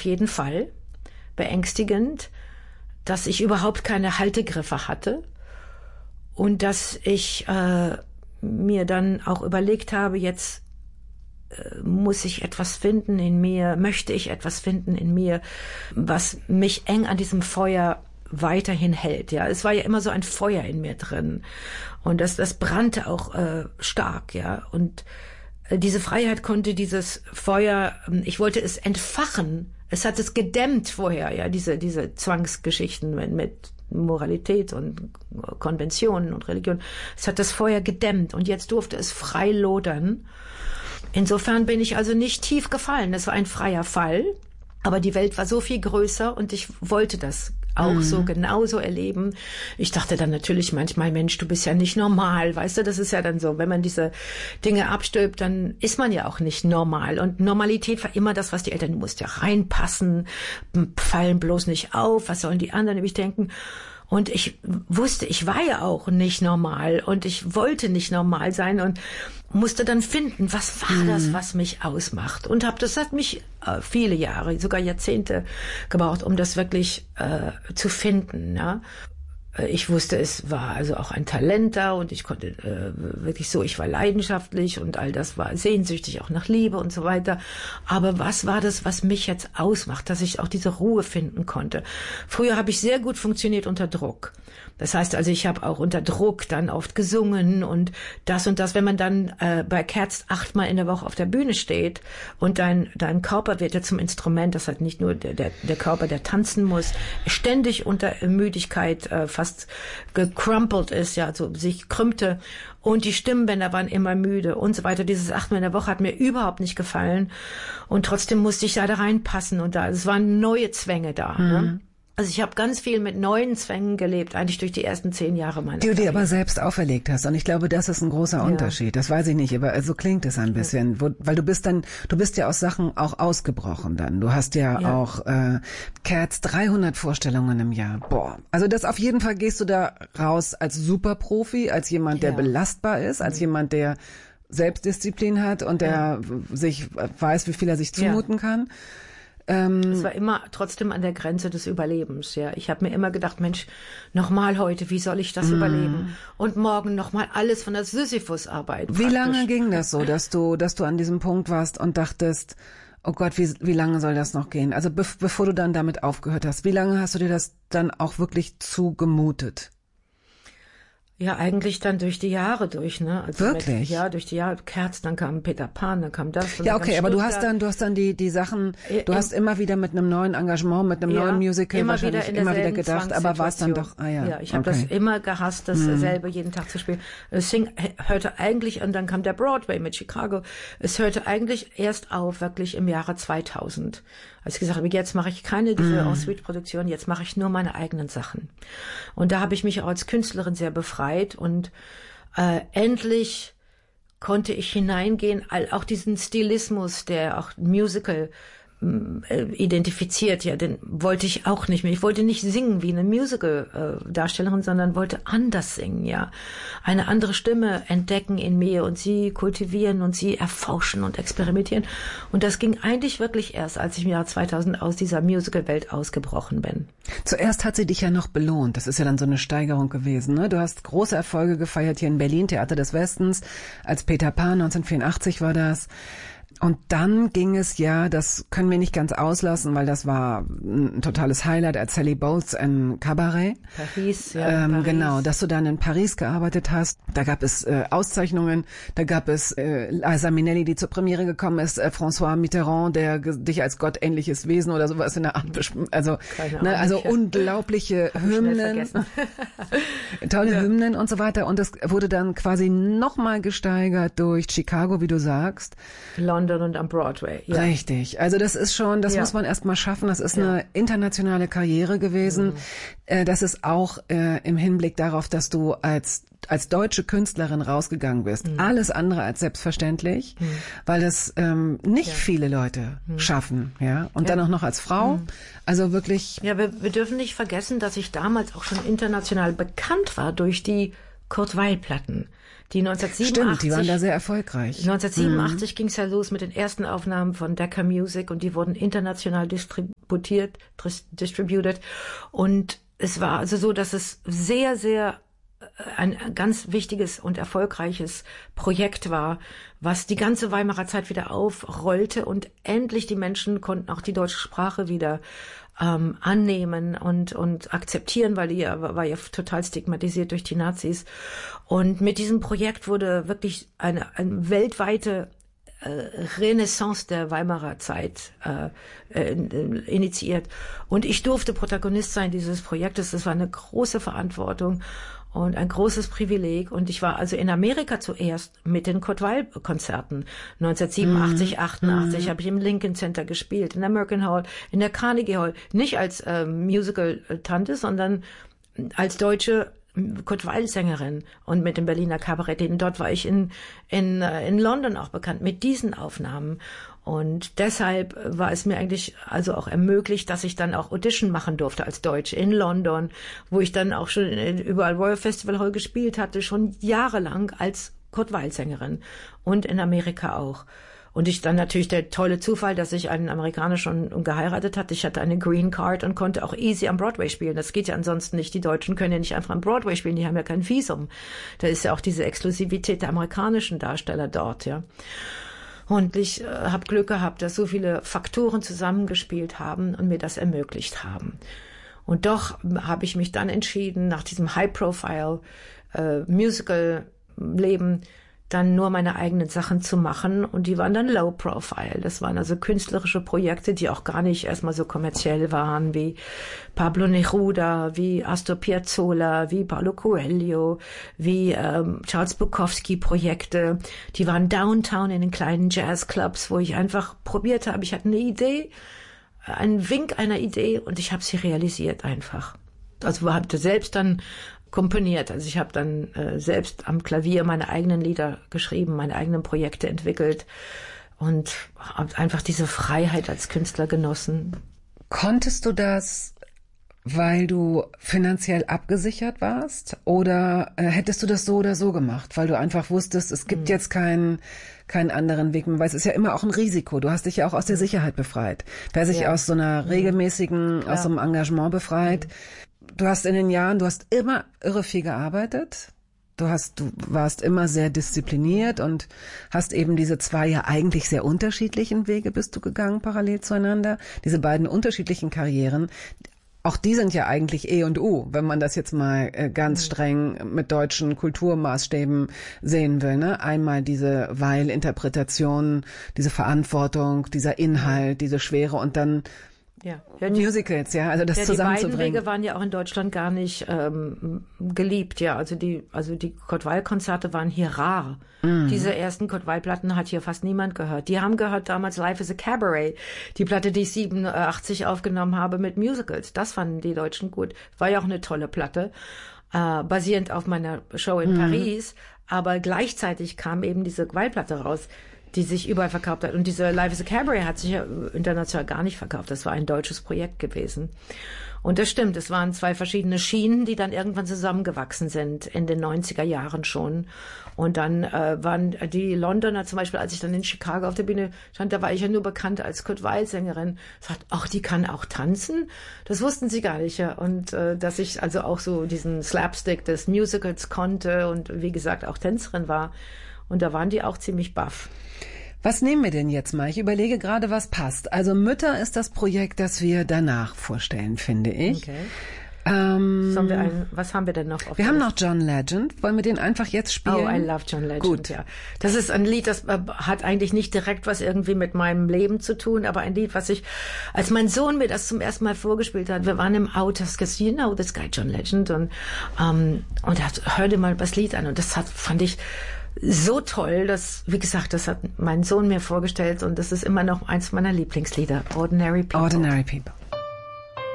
jeden Fall beängstigend, dass ich überhaupt keine Haltegriffe hatte und dass ich mir dann auch überlegt habe, jetzt muss ich etwas finden in mir, möchte ich etwas finden in mir, was mich eng an diesem Feuer weiterhin hält. Ja, es war ja immer so ein Feuer in mir drin und das brannte auch stark. Ja, und diese Freiheit konnte dieses Feuer, ich wollte es entfachen. Es hat es gedämmt vorher, ja, diese Zwangsgeschichten mit Moralität und Konventionen und Religion. Es hat das Feuer gedämmt und jetzt durfte es frei lodern. Insofern bin ich also nicht tief gefallen. Es war ein freier Fall, aber die Welt war so viel größer und ich wollte das auch so genauso erleben. Ich dachte dann natürlich manchmal, Mensch, du bist ja nicht normal, weißt du, das ist ja dann so, wenn man diese Dinge abstülpt, dann ist man ja auch nicht normal. Und Normalität war immer das, was die Eltern, du musst ja reinpassen, fallen bloß nicht auf, was sollen die anderen nämlich denken? Und ich wusste, ich war ja auch nicht normal und ich wollte nicht normal sein und musste dann finden, was war das, was mich ausmacht. Und das hat mich viele Jahre, sogar Jahrzehnte gebraucht, um das wirklich zu finden. Ja. Ich wusste, es war also auch ein Talent da und ich konnte wirklich so, ich war leidenschaftlich und all das war sehnsüchtig auch nach Liebe und so weiter. Aber was war das, was mich jetzt ausmacht, dass ich auch diese Ruhe finden konnte? Früher habe ich sehr gut funktioniert unter Druck. Das heißt also, ich habe auch unter Druck dann oft gesungen und das. Wenn man dann bei Cats 8-mal in der Woche auf der Bühne steht und dein Körper wird ja zum Instrument, das hat nicht nur der Körper, der tanzen muss, ständig unter Müdigkeit fast gecrumpelt ist, ja, so sich krümmte und die Stimmbänder waren immer müde und so weiter. Dieses 8-mal in der Woche hat mir überhaupt nicht gefallen und trotzdem musste ich da reinpassen und es waren neue Zwänge da, ne? Also ich habe ganz viel mit neuen Zwängen gelebt, eigentlich durch die ersten 10 Jahre meiner Karriere. Die du dir aber selbst auferlegt hast. Und ich glaube, das ist ein großer Unterschied. Das weiß ich nicht, aber so klingt es ein bisschen. Weil du bist ja aus Sachen auch ausgebrochen dann. Du hast ja auch Cats 300 Vorstellungen im Jahr. Boah. Also das auf jeden Fall gehst du da raus als Superprofi, als jemand, der belastbar ist, als jemand, der Selbstdisziplin hat und der sich weiß, wie viel er sich zumuten kann. Es war immer trotzdem an der Grenze des Überlebens, ja. Ich habe mir immer gedacht, Mensch, nochmal heute, wie soll ich das überleben? Und morgen nochmal alles von der Sisyphus-Arbeit. Wie lange ging das so, dass du an diesem Punkt warst und dachtest, oh Gott, wie lange soll das noch gehen? Also bevor du dann damit aufgehört hast, wie lange hast du dir das dann auch wirklich zugemutet? Ja, eigentlich dann durch die Jahre durch, ne? Also wirklich? Durch die Jahre. Kerz, dann kam Peter Pan, dann kam das. Ja, okay, aber du hast dann die Sachen, du hast immer wieder mit einem neuen Engagement, mit einem neuen Musical wahrscheinlich immer wieder gedacht, aber war es dann doch, Ja, ich habe das immer gehasst, dasselbe jeden Tag zu spielen. Es hörte eigentlich, und dann kam der Broadway mit Chicago, es hörte eigentlich erst auf, wirklich im Jahre 2000. Als ich gesagt habe, jetzt mache ich keine diese Ensuite-Produktion, jetzt mache ich nur meine eigenen Sachen. Und da habe ich mich auch als Künstlerin sehr befreit und endlich konnte ich hineingehen, auch diesen Stilismus, der auch Musical identifiziert, ja, den wollte ich auch nicht mehr. Ich wollte nicht singen wie eine Musical-Darstellerin, sondern wollte anders singen, ja. Eine andere Stimme entdecken in mir und sie kultivieren und sie erforschen und experimentieren. Und das ging eigentlich wirklich erst, als ich im Jahr 2000 aus dieser Musical-Welt ausgebrochen bin. Zuerst hat sie dich ja noch belohnt. Das ist ja dann so eine Steigerung gewesen, ne? Du hast große Erfolge gefeiert hier in Berlin, Theater des Westens, als Peter Pan, 1984 war das. Und dann ging es ja, das können wir nicht ganz auslassen, weil das war ein totales Highlight, als Sally Bowles in Cabaret. Paris, ja. Paris. Genau, dass du dann in Paris gearbeitet hast. Da gab es Auszeichnungen, da gab es Liza Minnelli, die zur Premiere gekommen ist, François Mitterrand, der dich als gottähnliches Wesen oder sowas in der Art also unglaubliche Hymnen, tolle Hymnen und so weiter. Und das wurde dann quasi nochmal gesteigert durch Chicago, wie du sagst. London und am Broadway. Ja. Richtig. Also das ist schon, das muss man erst mal schaffen. Das ist eine internationale Karriere gewesen. Das ist auch im Hinblick darauf, dass du als deutsche Künstlerin rausgegangen bist. Alles andere als selbstverständlich, weil das nicht viele Leute schaffen. Ja. Und dann auch noch als Frau. Also wirklich. Ja, wir dürfen nicht vergessen, dass ich damals auch schon international bekannt war durch die Kurt-Weill-Platten. Die 1987, stimmt, die waren da sehr erfolgreich. 1987 ging es ja los mit den ersten Aufnahmen von Decca Music und die wurden international distributed. Und es war also so, dass es sehr, sehr ein ganz wichtiges und erfolgreiches Projekt war, was die ganze Weimarer Zeit wieder aufrollte und endlich die Menschen konnten auch die deutsche Sprache wieder annehmen und akzeptieren, weil die war ja total stigmatisiert durch die Nazis. Und mit diesem Projekt wurde wirklich eine weltweite Renaissance der Weimarer Zeit initiiert. Und ich durfte Protagonist sein dieses Projektes. Das war eine große Verantwortung und ein großes Privileg. Und ich war also in Amerika zuerst mit den Kurt-Weill-Konzerten. 1987, 88 habe ich im Lincoln Center gespielt, in der American Hall, in der Carnegie Hall. Nicht als Musical-Tante, sondern als deutsche Kurt-Weill-Sängerin und mit dem Berliner Kabarett. Dort war ich in London auch bekannt mit diesen Aufnahmen. Und deshalb war es mir eigentlich also auch ermöglicht, dass ich dann auch Audition machen durfte als Deutsche in London, wo ich dann auch schon überall Royal Festival Hall gespielt hatte, schon jahrelang als Kurt-Weill-Sängerin und in Amerika auch. Und ich dann natürlich der tolle Zufall, dass ich einen Amerikaner schon geheiratet hatte. Ich hatte eine Green Card und konnte auch easy am Broadway spielen. Das geht ja ansonsten nicht. Die Deutschen können ja nicht einfach am Broadway spielen. Die haben ja kein Visum. Da ist ja auch diese Exklusivität der amerikanischen Darsteller dort, ja. Und ich habe Glück gehabt, dass so viele Faktoren zusammengespielt haben und mir das ermöglicht haben. Und doch habe ich mich dann entschieden, nach diesem High-Profile Musical-Leben dann nur meine eigenen Sachen zu machen und die waren dann low profile. Das waren also künstlerische Projekte, die auch gar nicht erstmal so kommerziell waren wie Pablo Neruda, wie Astor Piazzolla, wie Paulo Coelho, wie Charles Bukowski Projekte. Die waren downtown in den kleinen Jazzclubs, wo ich einfach probiert habe. Ich hatte eine Idee, einen Wink einer Idee und ich habe sie realisiert einfach. Also hatte selbst dann komponiert. Also ich habe dann selbst am Klavier meine eigenen Lieder geschrieben, meine eigenen Projekte entwickelt und habe einfach diese Freiheit als Künstler genossen. Konntest du das, weil du finanziell abgesichert warst? Oder hättest du das so oder so gemacht, weil du einfach wusstest, es gibt jetzt keinen anderen Weg mehr? Weil es ist ja immer auch ein Risiko. Du hast dich ja auch aus der Sicherheit befreit. Wer sich aus so einer regelmäßigen, aus so einem Engagement befreit. Du hast in den Jahren, du hast immer irre viel gearbeitet. Du warst immer sehr diszipliniert und hast eben diese zwei ja eigentlich sehr unterschiedlichen Wege bist du gegangen, parallel zueinander. Diese beiden unterschiedlichen Karrieren, auch die sind ja eigentlich E und U, wenn man das jetzt mal ganz streng mit deutschen Kulturmaßstäben sehen will, ne? Einmal diese Weil-Interpretation, diese Verantwortung, dieser Inhalt, diese Schwere und dann Musicals, ja, also das zusammenzubringen. Die beiden Wege waren ja auch in Deutschland gar nicht geliebt, ja. Also die Kurt-Weill-Konzerte waren hier rar. Diese ersten Kurt-Weill-Platten hat hier fast niemand gehört. Die haben gehört damals Life is a Cabaret, die Platte, die ich 87 aufgenommen habe mit Musicals. Das fanden die Deutschen gut. War ja auch eine tolle Platte, basierend auf meiner Show in Paris. Aber gleichzeitig kam eben diese Weill-Platte raus, die sich überall verkauft hat. Und diese Life is a Cabaret hat sich ja international gar nicht verkauft. Das war ein deutsches Projekt gewesen. Und das stimmt, es waren zwei verschiedene Schienen, die dann irgendwann zusammengewachsen sind, in den 90er Jahren schon. Und dann waren die Londoner zum Beispiel, als ich dann in Chicago auf der Bühne stand, da war ich ja nur bekannt als Kurt-Weill-Sängerin. Sagt, ach, die kann auch tanzen? Das wussten sie gar nicht. Ja. Und dass ich also auch so diesen Slapstick des Musicals konnte und wie gesagt auch Tänzerin war. Und da waren die auch ziemlich baff. Was nehmen wir denn jetzt mal? Ich überlege gerade, was passt. Also Mütter ist das Projekt, das wir danach vorstellen, finde ich. Okay. Was haben wir denn noch? Wir haben noch John Legend. Wollen wir den einfach jetzt spielen? Oh, I love John Legend. Gut. Ja. Das ist ein Lied, das hat eigentlich nicht direkt was irgendwie mit meinem Leben zu tun, aber ein Lied, was ich, als mein Sohn mir das zum ersten Mal vorgespielt hat, wir waren im Auto, das gesagt, you know this guy John Legend und er hörte mal das Lied an und das fand ich so toll, dass, wie gesagt, das hat mein Sohn mir vorgestellt und das ist immer noch eins meiner Lieblingslieder, Ordinary People. Ordinary People.